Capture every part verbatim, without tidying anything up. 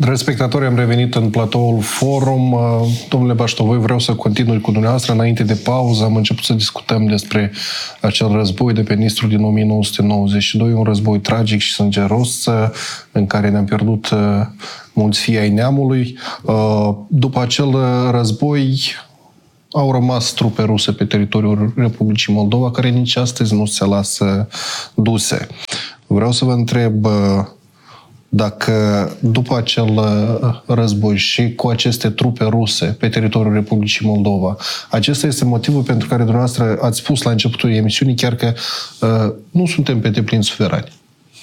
Respectatori, am revenit în platoul Forum. Domnule Baștovoi, vreau să continui cu dumneavoastră. Înainte de pauză am început să discutăm despre acel război de pe Nistru din o mie nouă sute nouăzeci și doi, un război tragic și sângeros în care ne-am pierdut mulți fii ai neamului. După acel război au rămas trupe ruse pe teritoriul Republicii Moldova, care nici astăzi nu se lasă duse. Vreau să vă întreb dacă după acel război și cu aceste trupe ruse pe teritoriul Republicii Moldova, acesta este motivul pentru care dumneavoastră ați spus la începutul emisiunii chiar că uh, nu suntem pe deplin suverani.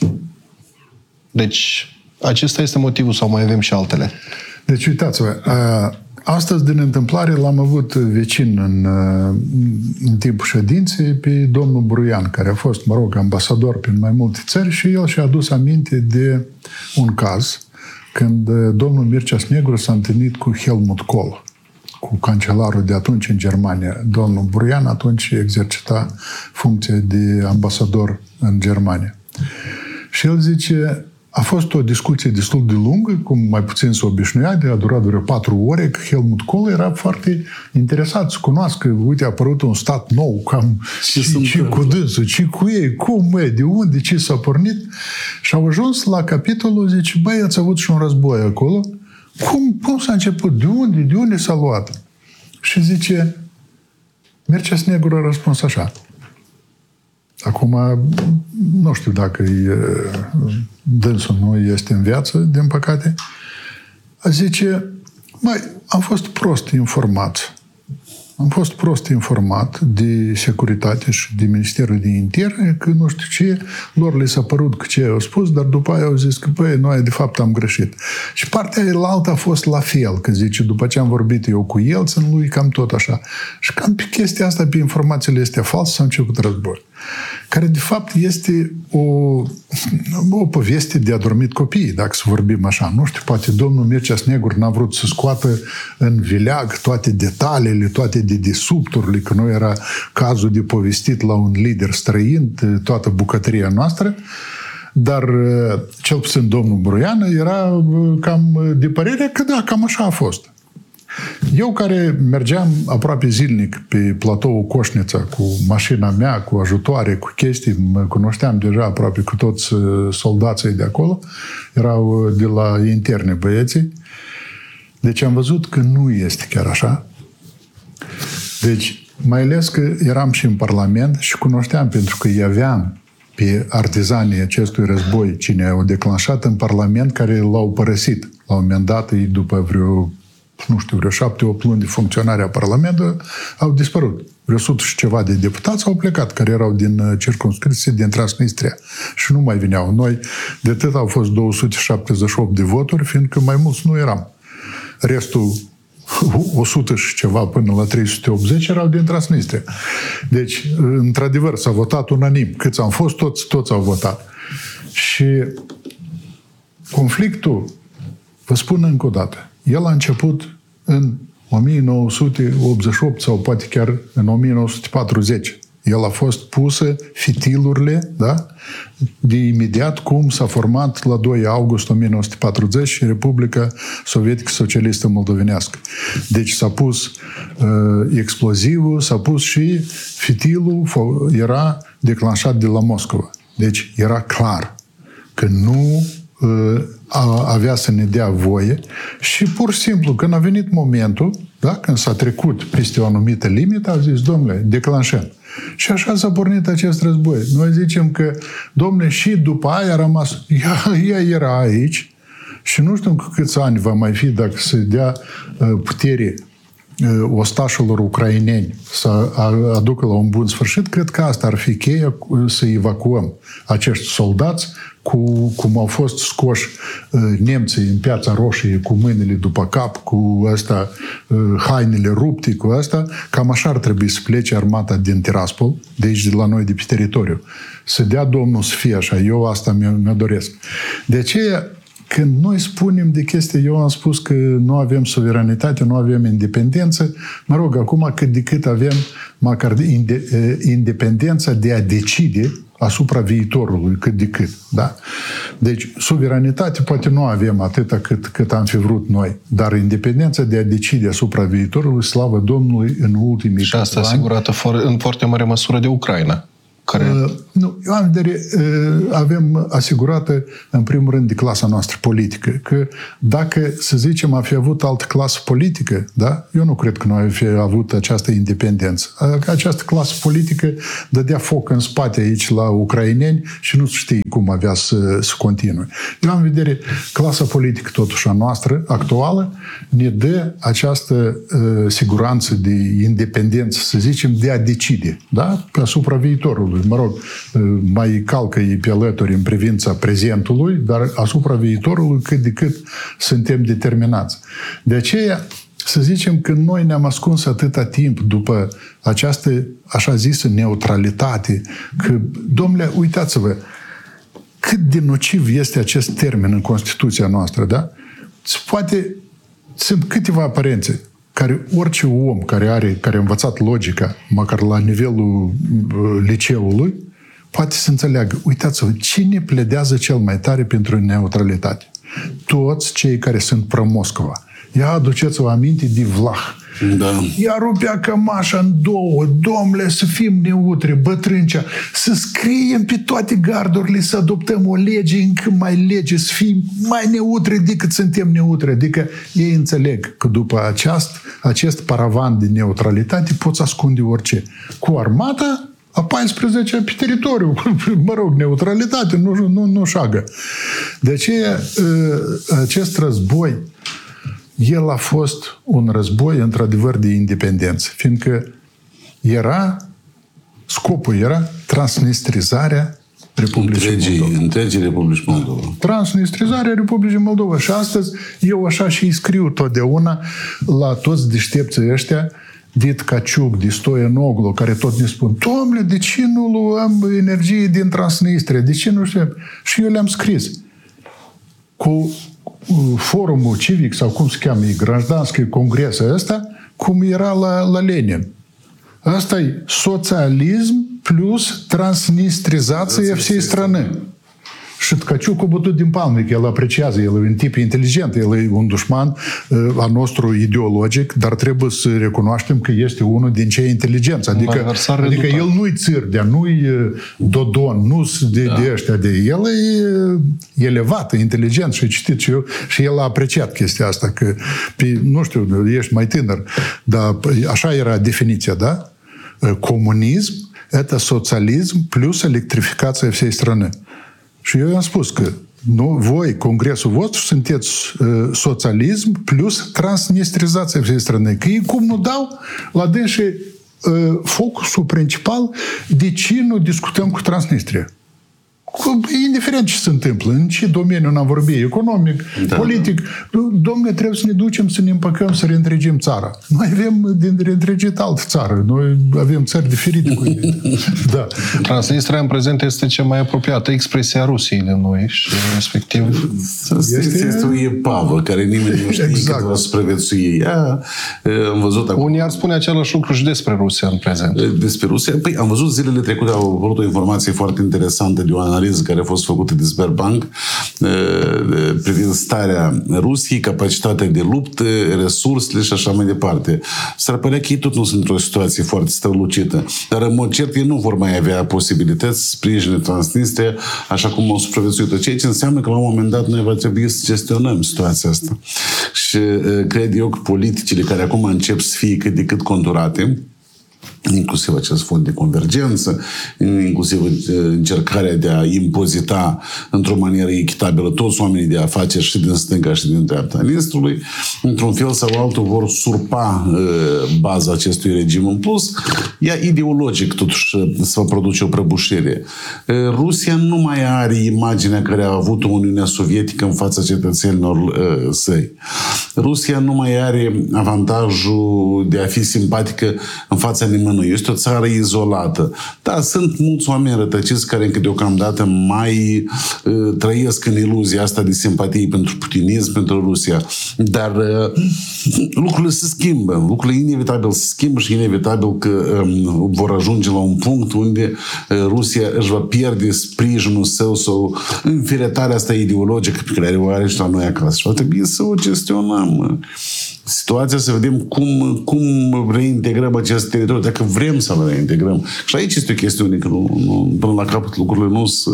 Deci, acesta este motivul sau mai avem și altele? Deci, uitați-vă, uh, astăzi, din întâmplare, l-am avut vecin în, în timpul ședinței pe domnul Bruian, care a fost, mă rog, ambasador prin mai multe țări și el și-a adus aminte de un caz când domnul Mircea Negru s-a întâlnit cu Helmut Kohl, cu cancelarul de atunci în Germania. Domnul Bruian atunci exercita funcția de ambasador în Germania. Și el zice... A fost o discuție destul de lungă, cum mai puțin se obișnuia, de a durat vreo patru ore, că Helmut Kohl era foarte interesat să cunoască, uite, a apărut un stat nou, cam ce, ce, ce cu dânsul, ce cu ei, cum e, de unde, ce s-a pornit. Și au ajuns la capitolul, zice, băi, ați avut și un război acolo. Cum, cum s-a început? De unde? De unde s-a luat? Și zice, Mircea Negru a răspuns așa. Acum, nu știu dacă e, dânsul nu este în viață, din păcate, zice, mai am fost prost informat. Am fost prost informat de securitate și de Ministerul de Interne, că nu știu ce, lor le s-a părut că ce au spus, dar după aia au zis că, băi, noi de fapt am greșit. Și partea aia a fost la fel, că zice, după ce am vorbit eu cu el, sunt lui cam tot așa. Și cam pe chestia asta, pe informațiile astea false, s-a început război. Care, de fapt, este o, o poveste de adormit copiii, dacă să vorbim așa. Nu știu, poate domnul Mircea Negru n-a vrut să scoată în vileag toate detaliile, toate dedesubturile, că nu era cazul de povestit la un lider străin, toată bucătăria noastră, dar cel puțin domnul Bruian era cam de părere că da, cam așa a fost. Eu care mergeam aproape zilnic pe platoul Coșnița cu mașina mea, cu ajutoare, cu chestii, mă cunoșteam deja aproape cu toți soldații de acolo, erau de la interne băieții, deci am văzut că nu este chiar așa. Deci, mai ales că eram și în Parlament și cunoșteam, pentru că îi aveam pe artizanii acestui război, cine au declanșat în Parlament, care l-au părăsit. La un moment dat, după vreo nu știu, vreo șapte, opt luni de funcționare a Parlamentului, au dispărut. Vreo sută și ceva de deputați au plecat, care erau din circumscripție din Transnistria. Și nu mai veneau. Noi, de atât au fost două sute șaptezeci și opt de voturi, fiindcă mai mulți nu eram. Restul, o sută și ceva până la trei sute optzeci, erau din Transnistria. Deci, într-adevăr, s-a votat unanim. Câți am fost, toți, toți au votat. Și conflictul, vă spun încă o dată, el a început în o mie nouă sute optzeci și opt sau poate chiar în o mie nouă sute patruzeci. El a fost pusă fitilurile, da? De imediat cum s-a format la doi august o mie nouă sute patruzeci Republica Sovietică Socialistă Moldovenească. Deci s-a pus uh, explozivul, s-a pus și fitilul era declanșat de la Moscova. Deci era clar că nu avea să ne dea voie și pur și simplu, când a venit momentul, da, când s-a trecut peste o anumită limită, a zis, domnule, declanșăm. Și așa s-a pornit acest război. Noi zicem că, domnule, și după aia a rămas, ea, ea era aici și nu știu câți ani va mai fi dacă se dea putere ostașilor ucraineni să aducă la un bun sfârșit, cred că asta ar fi cheia să evacuăm acești soldați cu, cum au fost scoși uh, nemții în Piața Roșie cu mâinile după cap, cu asta, uh, hainele rupte, cu asta, cam așa ar trebui să plece armata din Tiraspol, de aici de la noi, de pe teritoriu. Să dea Domnul să fie așa, eu asta mi-o, mi-o doresc. De aceea, când noi spunem de chestii, eu am spus că nu avem suveranitate, nu avem independență, mă rog, acum cât de cât avem măcar independența de a decide asupra viitorului cât de cât. Da? Deci, suveranitate poate nu avem atâta cât, cât am fi vrut noi, dar independența de a decide asupra viitorului, slavă Domnului, în ultimii și asta ani, asigurată în foarte mare măsură de Ucraina. Care... Uh, nu, eu am vedere, uh, avem asigurată, în primul rând, de clasa noastră politică. Că dacă, să zicem, am fi avut altă clasă politică, da? Eu nu cred că noi am fi avut această independență. Această clasă politică dădea foc în spate aici la ucraineni și nu știi cum avea să, să continue. Eu am vedere, clasa politică, totuși, a noastră, actuală, ne dă această uh, siguranță de independență, să zicem, de a decide, da? Asupra viitorului. Mă rog, mai calcă ei pe alături în privința prezentului, dar asupra viitorului cât de cât suntem determinați. De aceea, să zicem că noi ne-am ascuns atâta timp după această, așa zisă, neutralitate, că, domnule, uitați-vă, cât de nociv este acest termen în Constituția noastră, da? Poate, sunt câteva aparențe care orice om care are, care a învățat logica, măcar la nivelul liceului, poate să înțeleagă. Uitați-vă, cine pledează cel mai tare pentru neutralitate? Toți cei care sunt pro-Moscova. Ia aduceți-vă aminte de Vlah. Da. Ea rupea cămașa în două, domnule, să fim neutri, bătrâncea, să scriem pe toate gardurile, să adoptăm o lege încă mai lege, să fim mai neutri decât suntem neutri. Adică ei înțeleg că după aceast, acest paravan de neutralitate poți ascunde orice. Cu armata a paisprezecea pe teritoriu, mă rog, neutralitate, nu, nu, nu șagă. De aceea, acest război, el a fost un război, într-adevăr, de independență, fiindcă era, scopul era transnistrizarea Republicii întregii, Moldova. Întregii Republici Moldova. Transnistrizarea Republicii Moldova. Și astăzi, eu așa și scriu totdeauna la toți deștepții ăștia, de Tkaciuc, de Stoianoglu, care tot ne spun, domnule, de ce nu luăm energie din Transnistria? De ce nu știu? Și eu le-am scris. Cu forumul civic, sau cum se cheamă, Grajdanski congresul ăsta, cum era la, la Lenin. Asta e socialism plus transnistrizația всей страны. Și Tkaciuc a bătut din palme, că el apreciază, el e un tip inteligent, el e un dușman uh, al nostru ideologic, dar trebuie să recunoaștem că este unul din cei inteligenți. Adică, adică el nu-i Țârdea, nu-i Dodon, nu de, da. de ăștia de el e elevat, inteligent și citit și eu, și el a apreciat chestia asta, că, pe, nu știu, ești mai tânăr, dar așa era definiția, da? Comunism, это socialism plus electrificația всей страны. Și eu i-am spus că nu, voi, congresul vostru, sunteți uh, socialism plus transnistrizația всей страны. Că ei cum nu dau la dânsi uh, focusul principal, de ce nu discutăm cu Transnistria? Indiferent ce se întâmplă, în ce domeniu n-am vorbit, economic, da, politic, domnule, trebuie să ne ducem să ne împăcăm, să reîntregim țara. Noi avem de reîntregit altă țară. Noi avem țări diferite cu ei. Da. Transnistria în prezent este cea mai apropiată expresia Rusiei de noi și respectiv... Este, este o epavă care nimeni nu știe exact. Cât va supraviețui ea. Am văzut acum... Unii ar spune același lucru și despre Rusia în prezent. Despre Rusia? Păi am văzut zilele trecute, au apărut o informație foarte interesantă de o analiză care a fost făcută de Sberbank privind starea Rusiei, capacitatea de luptă, resursele și așa mai departe. S-ar părea că ei tot nu sunt într-o situație foarte strălucită. Dar în mod cert ei nu vor mai avea posibilități să sprijine Transnistria așa cum au supraviețuit. Ceea ce înseamnă că la un moment dat noi va trebui să gestionăm situația asta. Și cred eu că politicile care acum încep să fie cât de cât conturate, inclusiv acest fond de convergență, inclusiv încercarea de a impozita într-o manieră echitabilă toți oamenii de afaceri și din stânga și din dreapta Nistrului, într-un fel sau altul vor surpa uh, baza acestui regim. În plus, ea ideologic totuși să va produce o prăbușire. Uh, Rusia nu mai are imaginea care a avut-o Uniunea Sovietică în fața cetățenilor uh, săi. Rusia nu mai are avantajul de a fi simpatică în fața nimănui. română, este o țară izolată. Da, sunt mulți oameni rătăciți care încă deocamdată mai uh, trăiesc în iluzia asta de simpatie pentru putinism, pentru Rusia. Dar uh, lucrurile se schimbă. Lucrurile inevitabil se schimbă și inevitabil că um, vor ajunge la un punct unde uh, Rusia își va pierde sprijinul său sau înfiretarea asta ideologică pe care o are și la noi acasă. Și va trebui să o gestionăm situația, să vedem cum, cum reintegrăm acest teritoriu, dacă vrem să-l reintegrăm. Și aici este o chestiune, că nu, nu, până la capăt lucrurile nu se...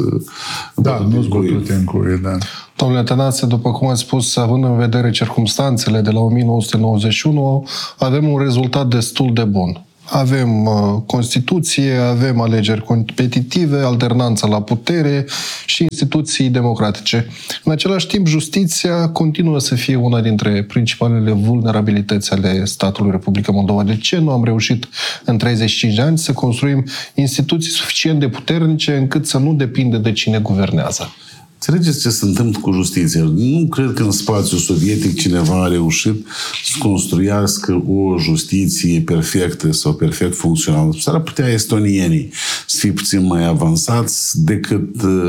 Da, nu-s bătute în cuie, da. Domnule Tănase, după cum ați spus, având în vedere circumstanțele de la o mie nouă sute nouăzeci și unu, avem un rezultat destul de bun. Avem uh, Constituție, avem alegeri competitive, alternanța la putere și instituții democratice. În același timp, justiția continuă să fie una dintre principalele vulnerabilități ale statului Republica Moldova. De ce nu am reușit în treizeci și cinci de ani să construim instituții suficient de puternice încât să nu depindă de cine guvernează? Înțelegeți ce se întâmplă cu justiția? Nu cred că în spațiul sovietic cineva a reușit să construiască o justiție perfectă sau perfect funcțională. S-ar putea estonienii să fie puțin mai avansați decât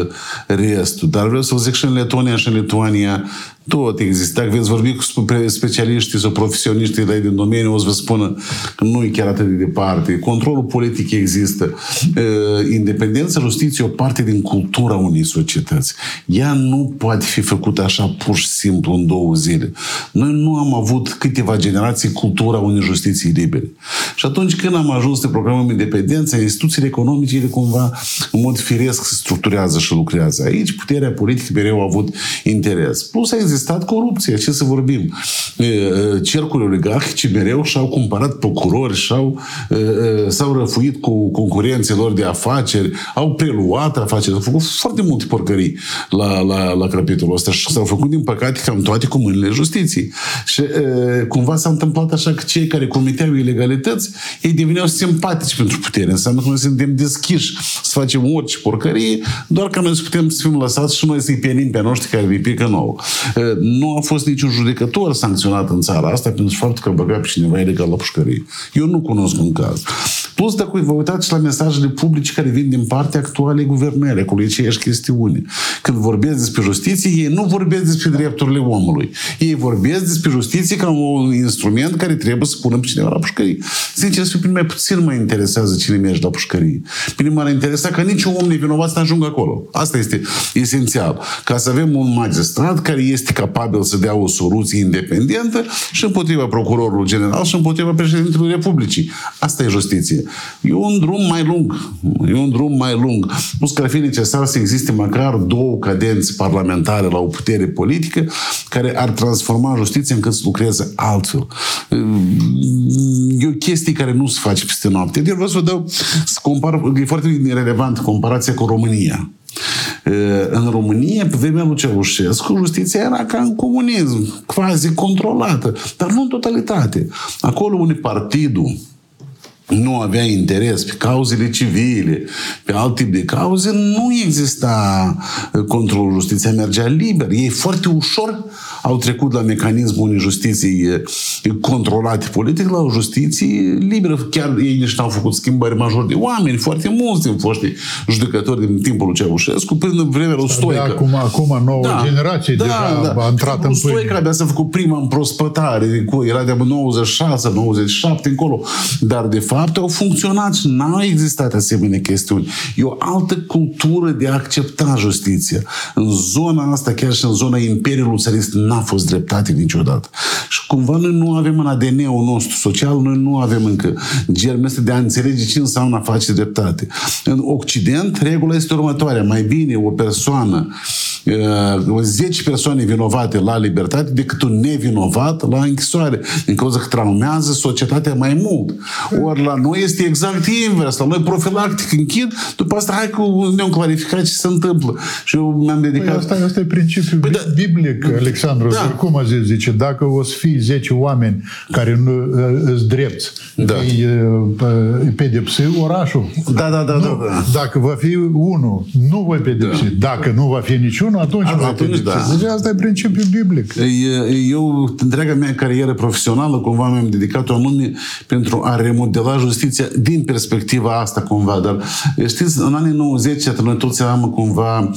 restul. Dar vreau să vă zic și în Letonia și în Lituania tot există. Dacă veți vorbi cu specialiștii sau profesioniștii din domeniu, o să vă spună că nu e chiar atât de departe. Controlul politic există. Independența justiției e o parte din cultura unei societăți. Ea nu poate fi făcută așa pur și simplu în două zile. Noi nu am avut câteva generații cultura unei justiții libere. Și atunci când am ajuns să programăm independența, instituțiile economice, ele cumva în mod firesc se structurează și lucrează. Aici puterea politică mereu a avut interes. Plus a existat corupție, ce să vorbim. Cercurile oligarhice mereu și-au cumpărat procurori, și-au, s-au răfuit cu concurenții lor de afaceri, au preluat afaceri, au făcut foarte multe porcării la, la, la capitolul ăsta și s-au făcut, din păcate, cam toate cu mâinile justiției. Și cumva s-a întâmplat așa că cei care comiteau ilegalități, ei deveneau simpatici pentru putere. Înseamnă că noi suntem deschiși să facem orice porcărie, doar că noi să putem să fim lăsați și noi să-i penim pe noștri care îi pică nouă. Nu a fost niciun judecător sancționat în țara asta pentru faptul că a băgat pe cineva ilegal la pușcărie. Eu nu cunosc un caz. Plus, dacă vă uitați la mesajele publice care vin din partea actualei guvernări, acolo e aceeași chestiune. Când vorbesc despre justiție, ei nu vorbesc despre drepturile omului. Ei vorbesc despre justiție ca un instrument care trebuie să pună pe cineva la pușcărie. Sincer, pe mine mai puțin mă interesează cine merge la pușcărie. Pe mine m-ar interesa ca niciun om nevinovat să ajungă acolo. Asta este esențial. Ca să avem un magistrat care este capabil să dea o soluție independentă și împotriva procurorului general și împotriva președintelui Republicii. Asta e justiție. E un drum mai lung. E un drum mai lung. Plus că ar fi necesar să existe măcar două cadențe parlamentare la o putere politică care ar transforma justiția încât să lucreze altfel. E o chestie care nu se face peste noapte. Eu vreau să vă dau, să compar, e foarte relevant comparația cu România. În România, pe vremea lui Ceaușescu, justiția era ca în comunism, quasi controlată, dar nu în totalitate. Acolo unde partidul nu avea interes pe cauzele civile, pe alt tip de cauze, nu exista controlul justiției, mergea liber. Ei foarte ușor au trecut la mecanismul unei justiții controlate politic la o justiție liberă. Chiar ei nici n-au făcut schimbări majore de oameni, foarte mulți din foștii judecători din timpul lui Ceaușescu, până în vremea lui Stoica. Acum, acum nouă da, generație da, deja da. a intrat în pâine. Stoica abia s-a făcut prima împrospătare, era de nouăzeci și șase, nouăzeci și șapte încolo, dar de fapt au funcționat și n-au existat asemenea chestiuni. E o altă cultură de a accepta justiția. În zona asta, chiar și în zona Imperiului Țarist, n-a fost dreptate niciodată. Și cumva noi nu avem în A D N-ul nostru social, noi nu avem încă germul ăsta de a înțelege ce înseamnă a face dreptate. În Occident, regula este următoarea. Mai bine o persoană, zece persoane vinovate la libertate decât un nevinovat la închisoare. Din cauza că traumează societatea mai mult. Ori la noi este exact invers. La noi profilactic închid, după asta hai că ne-am clarificat ce se întâmplă. Și eu mi-am dedicat... Păi asta, asta e principiul păi da, biblic, Alexandru. Da. Cum a zis, zice, dacă o să fie zece oameni care nu îți drepți, da. îi, îi pedepsi orașul. Da, da, da, nu, da, da. Dacă va fi unul, nu voi pedepsi. Da. Dacă nu va fi niciunul, unu, atunci, atunci da. Deci asta e principiul biblic. Eu, întreaga mea carieră profesională, cumva mi-am dedicat-o anume pentru a remodela justiția din perspectiva asta, cumva. Dar știți, în anii nouăzeci, noi toți eram cumva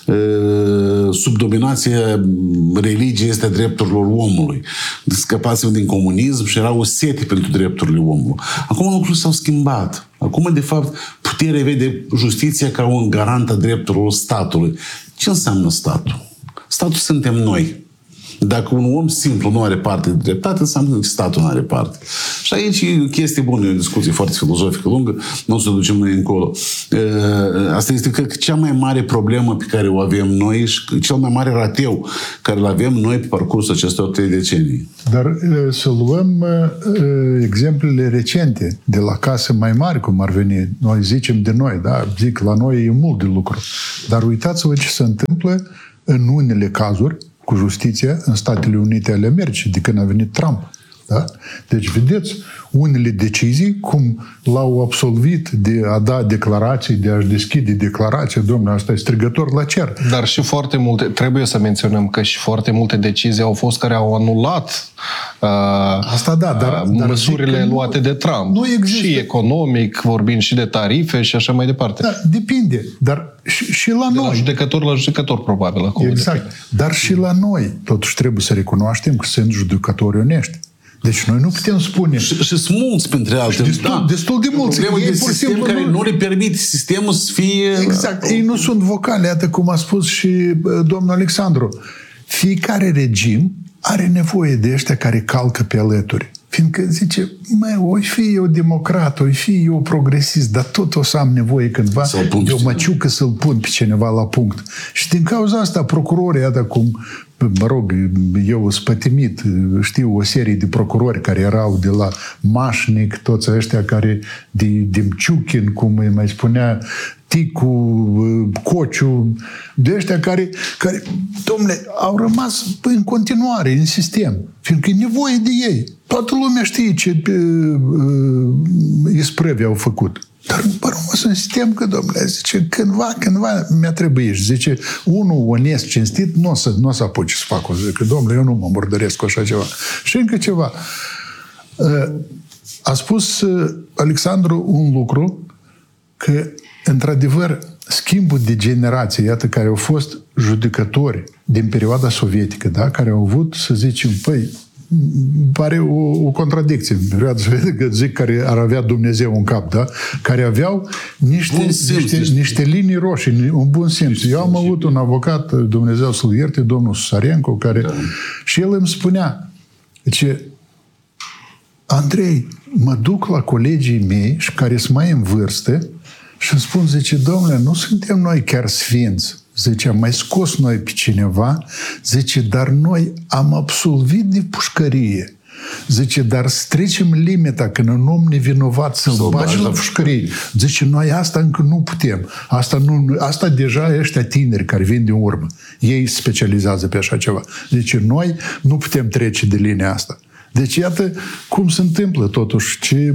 sub dominația religiei este a drepturilor omului. Scăpați-vă din comunism și era o sete pentru drepturile omului. Acum lucrurile s-au schimbat. Acum, de fapt, puterea vede justiția ca un garant a drepturilor statului. Ce înseamnă statul? Statul suntem noi. Dacă un om simplu nu are parte de dreptate, înseamnă că statul nu are parte. Și aici e o chestie bună, e o discuție foarte filozofică lungă, nu o să o ducem noi încolo. Asta este, cred că, cea mai mare problemă pe care o avem noi și cel mai mare rateu care îl avem noi pe parcursul acestor trei decenii. Dar să luăm exemplele recente de la case mai mari, cum ar veni, noi zicem de noi, da? Zic, la noi e mult de lucru. Dar uitați-vă ce se întâmplă în unele cazuri cu justiția în Statele Unite ale Americii, de când a venit Trump. Da? Deci, vedeți, unele decizii, cum l-au absolvit de a da declarații, de a-și deschide declarații, domnule, asta e strigător la cer. Dar și foarte multe, trebuie să menționăm că și foarte multe decizii au fost care au anulat uh, asta da, dar, uh, dar măsurile nu, luate de Trump. Nu există. Și economic, vorbind și de tarife și așa mai departe. Da, depinde. Dar și, și la de noi. la judecător la judecător, probabil. Acolo exact. Depinde. Dar și la noi, totuși, trebuie să recunoaștem că sunt judecători onești. Deci noi nu putem spune... Și, și sunt mulți, printre altele. Destul, da. destul de mulți. Problemă de sistem simplu, care nu le permite sistemul să fie... Exact. Ei nu sunt vocale, iată cum a spus și domnul Alexandru. Fiecare regim are nevoie de ăștia care calcă pe alături. Fiindcă zice, măi, oi fi eu democrat, oi fi eu progresist, dar tot o să am nevoie cândva de o măciucă să-l pun pe cineva la punct. Și din cauza asta, procurorii, iată cum, mă rog, eu spătimit, știu o serie de procurori care erau de la Mașnic, toți ăștia care, de Demciuchin, cum îi mai spunea, Ticu, Cociu, de ăștia care, care, domnule, au rămas în continuare în sistem, fiindcă e nevoie de ei. Toată lumea știe ce uh, isprăvi au făcut. Dar nu rămas în sistem că, domnule, zice, cândva, cândva mi-a trebuit. Și zice, unul onest, cinstit, nu o să, n-o să apuce să facă. Zice, domnule, eu nu mă murdăresc cu așa ceva. Și încă ceva. Uh, a spus uh, Alexandru un lucru, că într-adevăr, schimbul de generație, iată, care au fost judecători din perioada sovietică, da? Care au avut, să zicem, păi, pare o, o contradicție. Perioada sovietică, zic, care ar avea Dumnezeu în cap, da? Care aveau niște, niște, niște linii roșii, un bun simț. Eu am avut un avocat, Dumnezeu să-l ierte, domnul Susarenco, care... Da. Și el îmi spunea, zice, Andrei, mă duc la colegii mei și care sunt mai în vârstă și îmi spun, zice, domnule, nu suntem noi chiar sfinți. Zice, am mai scos noi pe cineva, zice, dar noi am absolvit de pușcărie. Zice, dar să trecem limita când un om nevinovat să-l bagi la pușcărie. Zice, noi asta încă nu putem. Asta, nu, asta deja ăștia tineri care vin din urmă. Ei specializează pe așa ceva. Zice, noi nu putem trece de linia asta. Deci iată cum se întâmplă totuși ce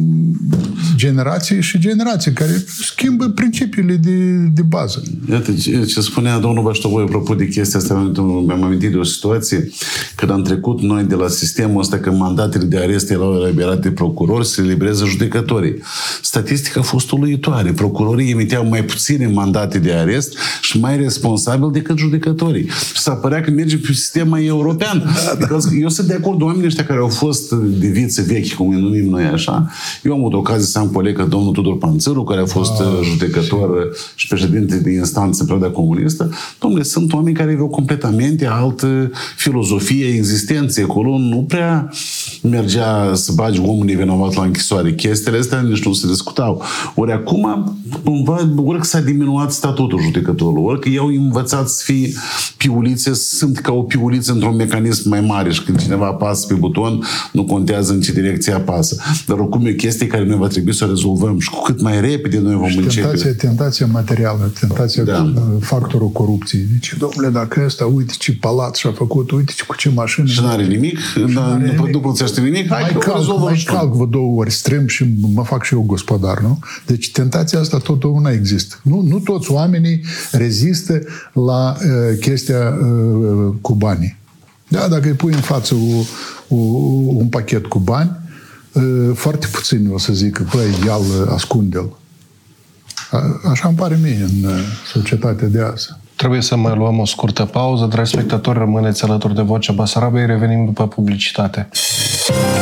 generații și generații care schimbă principiile de, de bază. Iată ce, ce spunea domnul Baștovoi apropo de chestia asta, mi-am amintit de o situație când am trecut noi de la sistemul ăsta că mandatele de arest erau eliberate de procurori să elibereze judecătorii. Statistica a fost uluitoare. Procurorii emiteau mai puține mandate de arest și mai responsabili decât judecătorii. Și s-a părea că merge pe sistem mai european. Da, da. Eu sunt de acord, oamenii ăștia care au fost de viță vechi, cum îi numim noi așa. Eu am avut ocazie să am colegă domnul Tudor Panțăru, care a fost ah, judecător și președinte de instanță în perioada comunistă. Dom'le, sunt oameni care aveau completamente altă filozofie a existenței. Acolo nu prea mergea să bagi omul nevinovat la închisoare. Chestiile astea nici nu se discutau. Ori acum, cumva, ori că s-a diminuat statutul judecătorului, ori că i-au învățat să fie piulițe, sunt ca o piuliță într-un mecanism mai mare și când cineva apasă pe buton, nu contează în ce direcție apasă. Dar oricum e o chestie care noi va trebui să o rezolvăm și cu cât mai repede noi vom tentația, începe. Tentația materială, tentația da. Factorul corupției. Deci, domnule, dacă ăsta, uite ce palat și-a făcut, uite ce, cu ce mașină. Și n-are nimic, n-are după, după ți este nimic, hai mai că o calc, rezolvăm mai și noi. calc vă două ori strâm și mă fac și eu gospodar, nu? Deci tentația asta totdeauna există. Nu, nu toți oamenii rezistă la uh, chestia uh, cu banii. Da, dacă îi pui în față o, o, un pachet cu bani, uh, foarte puțini o să zică, păi, ia-l, ascunde-l. A, așa îmi pare mie în uh, societatea de azi. Trebuie să mai luăm o scurtă pauză. Dragi spectatori, rămâneți alături de Vocea Basarabiei. Revenim după publicitate.